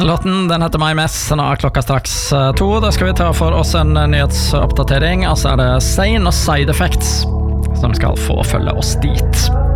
Låten den heter My Mess. Nå er klokka straks 2. Da skal vi ta for oss en nyhetsoppdatering. Altså er det Zayn og Side Effects som skal få følge oss dit.